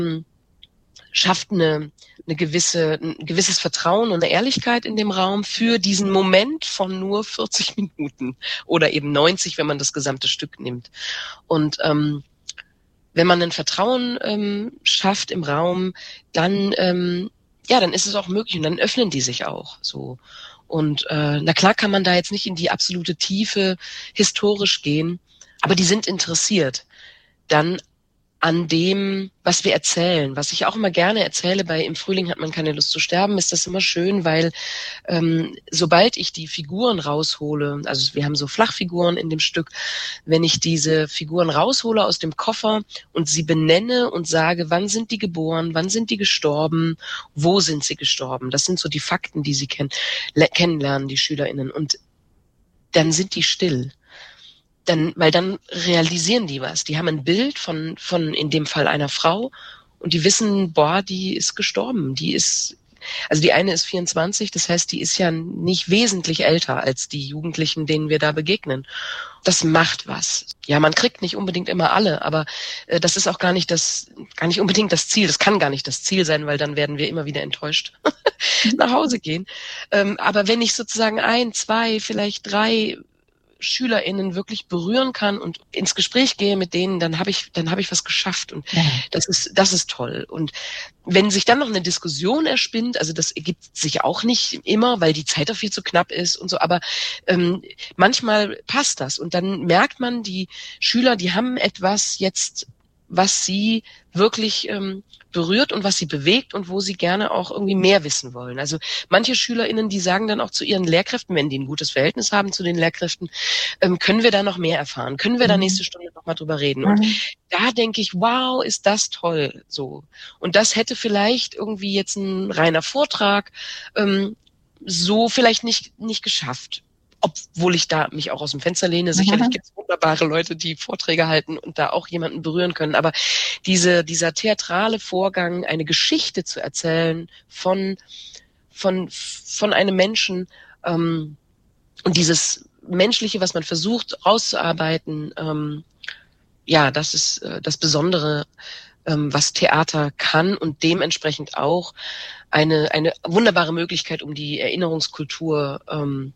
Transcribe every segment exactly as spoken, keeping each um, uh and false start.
schafft eine, eine gewisse, ein gewisses Vertrauen und eine Ehrlichkeit in dem Raum für diesen Moment von nur vierzig Minuten oder eben neunzig, wenn man das gesamte Stück nimmt. Und ähm, wenn man ein Vertrauen ähm, schafft im Raum, dann ähm, ja, dann ist es auch möglich und dann öffnen die sich auch so. Und äh, na klar kann man da jetzt nicht in die absolute Tiefe historisch gehen, aber die sind interessiert dann an dem, was wir erzählen. Was ich auch immer gerne erzähle bei Im Frühling hat man keine Lust zu sterben, ist das immer schön, weil ähm, sobald ich die Figuren raushole, also wir haben so Flachfiguren in dem Stück, wenn ich diese Figuren raushole aus dem Koffer und sie benenne und sage, wann sind die geboren, wann sind die gestorben, wo sind sie gestorben, das sind so die Fakten, die sie kennen, le- kennenlernen, die SchülerInnen. Und dann sind die still. Dann, weil dann realisieren die was. Die haben ein Bild von, von in dem Fall einer Frau und die wissen, boah, die ist gestorben. Die ist, also die eine ist vierundzwanzig, das heißt, die ist ja nicht wesentlich älter als die Jugendlichen, denen wir da begegnen. Das macht was. Ja, man kriegt nicht unbedingt immer alle, aber äh, das ist auch gar nicht das, gar nicht unbedingt das Ziel. Das kann gar nicht das Ziel sein, weil dann werden wir immer wieder enttäuscht nach Hause gehen. Ähm, aber wenn ich sozusagen ein, zwei, vielleicht drei SchülerInnen wirklich berühren kann und ins Gespräch gehe mit denen, dann habe ich, dann habe ich was geschafft und ja. das ist, das ist toll. Und wenn sich dann noch eine Diskussion erspinnt, also das ergibt sich auch nicht immer, weil die Zeit auch viel zu knapp ist und so, aber ähm, manchmal passt das und dann merkt man, die Schüler, die haben etwas jetzt, was sie wirklich ähm, berührt und was sie bewegt und wo sie gerne auch irgendwie mehr wissen wollen. Also manche SchülerInnen, die sagen dann auch zu ihren Lehrkräften, wenn die ein gutes Verhältnis haben zu den Lehrkräften, ähm, können wir da noch mehr erfahren? Können wir da nächste Stunde noch mal drüber reden? Und mhm. da denke ich, wow, ist das toll, so. Und das hätte vielleicht irgendwie jetzt ein reiner Vortrag ähm, so vielleicht nicht nicht geschafft. Obwohl ich da mich auch aus dem Fenster lehne. Sicherlich mhm. gibt es wunderbare Leute, die Vorträge halten und da auch jemanden berühren können. Aber diese, dieser theatrale Vorgang, eine Geschichte zu erzählen von, von, von einem Menschen ähm, und dieses Menschliche, was man versucht rauszuarbeiten, ähm, ja, das ist äh, das Besondere, ähm, was Theater kann und dementsprechend auch eine, eine wunderbare Möglichkeit, um die Erinnerungskultur ähm,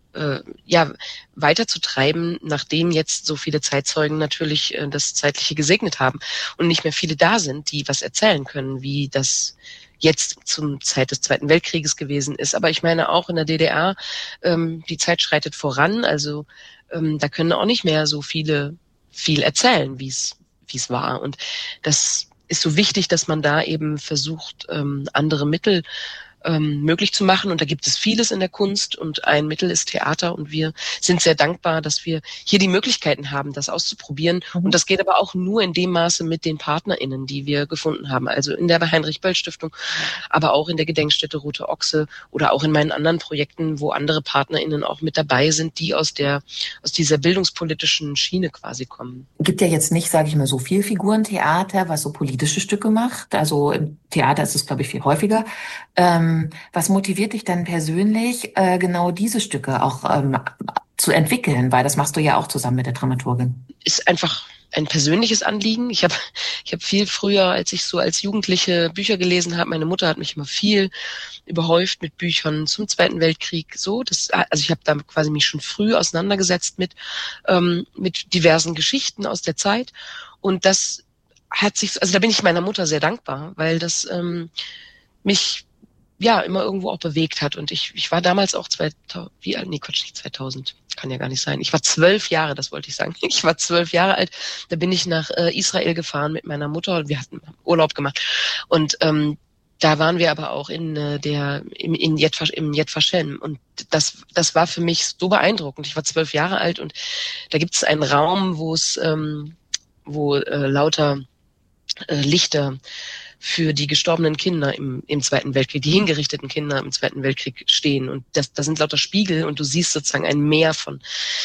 ja, weiterzutreiben, nachdem jetzt so viele Zeitzeugen natürlich äh, das Zeitliche gesegnet haben und nicht mehr viele da sind, die was erzählen können, wie das jetzt zum Zeit des Zweiten Weltkrieges gewesen ist. Aber ich meine auch in der D D R, ähm, die Zeit schreitet voran, also ähm, da können auch nicht mehr so viele viel erzählen, wie es wie es war. Und das ist so wichtig, dass man da eben versucht, ähm, andere Mittel Ähm, möglich zu machen. Und da gibt es vieles in der Kunst und ein Mittel ist Theater und wir sind sehr dankbar, dass wir hier die Möglichkeiten haben, das auszuprobieren. Mhm. Und das geht aber auch nur in dem Maße mit den PartnerInnen, die wir gefunden haben. Also in der Heinrich-Böll-Stiftung, aber auch in der Gedenkstätte Rote Ochse oder auch in meinen anderen Projekten, wo andere PartnerInnen auch mit dabei sind, die aus der, aus dieser bildungspolitischen Schiene quasi kommen. Gibt ja jetzt nicht, sage ich mal, so viel Figurentheater, was so politische Stücke macht. Also im Theater ist es, glaube ich, viel häufiger. Ähm, Was motiviert dich dann persönlich, äh, genau diese Stücke auch ähm, zu entwickeln? Weil das machst du ja auch zusammen mit der Dramaturgin. Ist einfach ein persönliches Anliegen. Ich habe ich hab viel früher, als ich so als Jugendliche Bücher gelesen habe, meine Mutter hat mich immer viel überhäuft mit Büchern zum Zweiten Weltkrieg. So, das, also ich habe da quasi mich schon früh auseinandergesetzt mit ähm, mit diversen Geschichten aus der Zeit. Und das hat sich, also da bin ich meiner Mutter sehr dankbar, weil das ähm, mich ja immer irgendwo auch bewegt hat. Und ich ich war damals auch zweitausend, wie alt? Nee, Quatsch, nicht zweitausend. Kann ja gar nicht sein. Ich war zwölf Jahre, das wollte ich sagen. Ich war zwölf Jahre alt. Da bin ich nach äh, Israel gefahren mit meiner Mutter und wir hatten Urlaub gemacht. Und ähm, da waren wir aber auch in äh, der im in Yad Vashem, im Yad Vashem und das das war für mich so beeindruckend. Ich war zwölf Jahre alt und da gibt es einen Raum, wo es ähm, wo äh, lauter äh, Lichter für die gestorbenen Kinder im, im Zweiten Weltkrieg, die hingerichteten Kinder im Zweiten Weltkrieg stehen. Und das, das sind lauter Spiegel und du siehst sozusagen ein Meer von,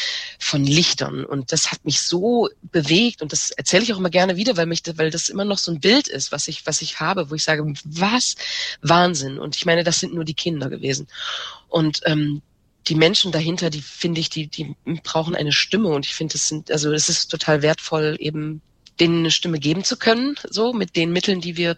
von Lichtern. Und das hat mich so bewegt und das erzähle ich auch immer gerne wieder, weil mich, weil das immer noch so ein Bild ist, was ich, was ich habe, wo ich sage, was Wahnsinn. Und ich meine, das sind nur die Kinder gewesen. Und, ähm, die Menschen dahinter, die finde ich, die, die brauchen eine Stimme und ich finde, das sind, also es ist total wertvoll, eben denen eine Stimme geben zu können, so mit den Mitteln, die wir